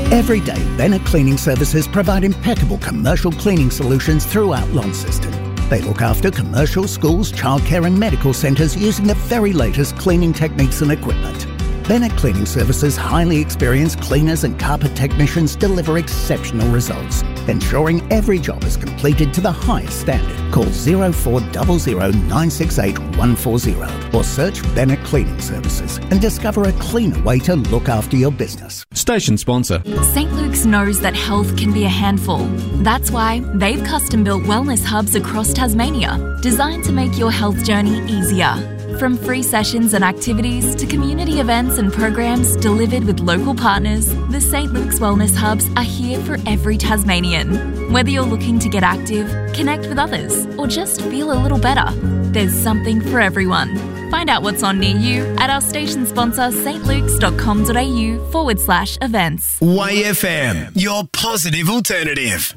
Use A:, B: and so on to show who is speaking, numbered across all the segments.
A: Every day, Bennett Cleaning Services provide impeccable commercial cleaning solutions throughout Launceston. They look after commercial, schools, childcare and medical centres using the very latest cleaning techniques and equipment. Bennett Cleaning Services' highly experienced cleaners and carpet technicians deliver exceptional results, ensuring every job is completed to the highest standard. Call 0400 968 140 or search Bennett Cleaning Services and discover a cleaner way to look after your business.
B: Station sponsor.
C: St. Luke's knows that health can be a handful. That's why they've custom-built wellness hubs across Tasmania, designed to make your health journey easier. From free sessions and activities to community events and programs delivered with local partners, the St. Luke's Wellness Hubs are here for every Tasmanian. Whether you're looking to get active, connect with others, or just feel a little better, there's something for everyone. Find out what's on near you at our station sponsor stlukes.com.au/events.
D: YFM, your positive alternative.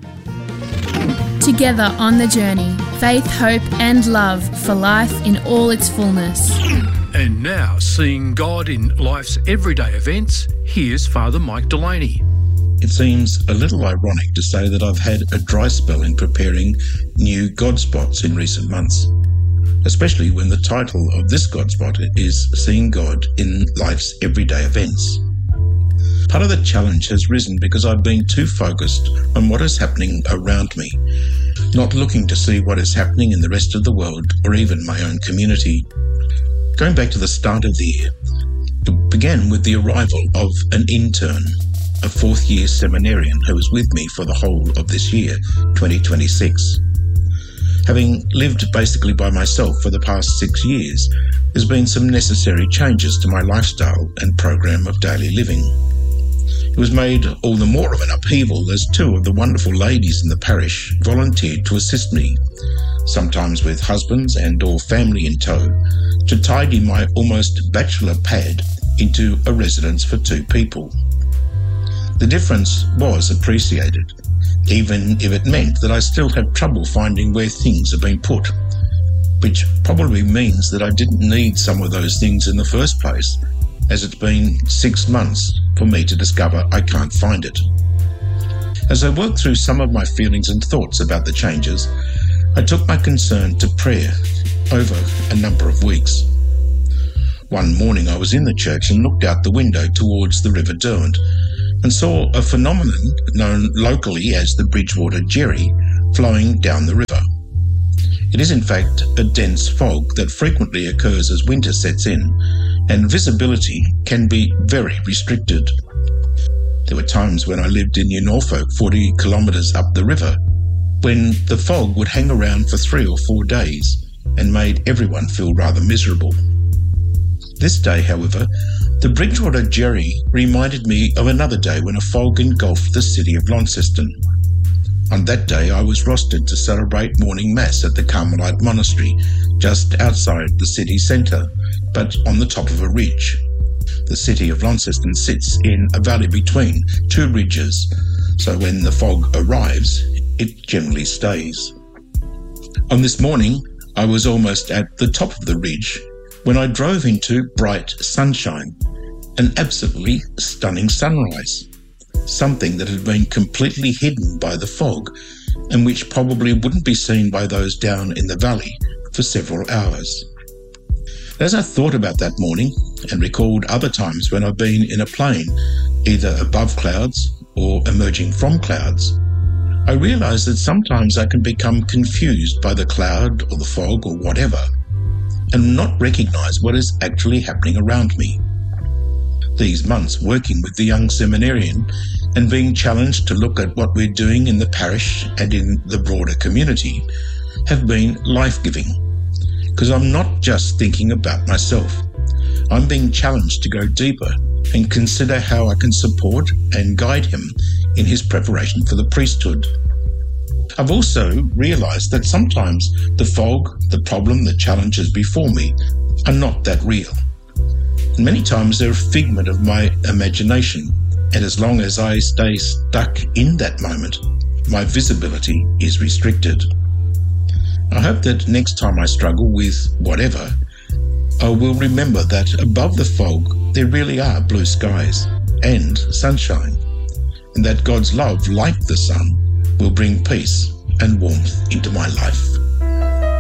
E: Together on the journey, faith, hope and love for life in all its fullness.
F: And now, seeing God in life's everyday events, here's Father Mike Delaney.
G: It seems a little ironic to say that I've had a dry spell in preparing new God spots in recent months, especially when the title of this God spot is Seeing God in Life's Everyday Events. Part of the challenge has risen because I've been too focused on what is happening around me, not looking to see what is happening in the rest of the world or even my own community. Going back to the start of the year, it began with the arrival of an intern, a fourth-year seminarian who was with me for the whole of this year, 2026. Having lived basically by myself for the past 6 years, there's been some necessary changes to my lifestyle and program of daily living. It was made all the more of an upheaval as two of the wonderful ladies in the parish volunteered to assist me, sometimes with husbands and or family in tow, to tidy my almost bachelor pad into a residence for 2 people. The difference was appreciated, even if it meant that I still had trouble finding where things had been put, which probably means that I didn't need some of those things in the first place, as it's been 6 months for me to discover I can't find it. As I worked through some of my feelings and thoughts about the changes, I took my concern to prayer over a number of weeks. One morning I was in the church and looked out the window towards the River Derwent and saw a phenomenon known locally as the Bridgewater Jerry flowing down the river. It is in fact a dense fog that frequently occurs as winter sets in, and visibility can be very restricted. There were times when I lived in New Norfolk, 40 kilometres up the river, when the fog would hang around for 3 or 4 days and made everyone feel rather miserable. This day, however, the Bridgewater Jerry reminded me of another day when a fog engulfed the city of Launceston. On that day, I was rostered to celebrate morning mass at the Carmelite Monastery, just outside the city centre, but on the top of a ridge. The city of Launceston sits in a valley between 2 ridges, so when the fog arrives, it generally stays. On this morning, I was almost at the top of the ridge when I drove into bright sunshine, an absolutely stunning sunrise. Something that had been completely hidden by the fog and which probably wouldn't be seen by those down in the valley for several hours. As I thought about that morning and recalled other times when I've been in a plane, either above clouds or emerging from clouds, I realised that sometimes I can become confused by the cloud or the fog or whatever and not recognise what is actually happening around me. These months working with the young seminarian and being challenged to look at what we're doing in the parish and in the broader community have been life-giving, because I'm not just thinking about myself. I'm being challenged to go deeper and consider how I can support and guide him in his preparation for the priesthood. I've also realised that sometimes the fog, the problem, the challenges before me are not that real. And many times they're a figment of my imagination, and as long as I stay stuck in that moment, my visibility is restricted. I hope that next time I struggle with whatever, I will remember that above the fog there really are blue skies and sunshine, and that God's love, like the sun, will bring peace and warmth into my life.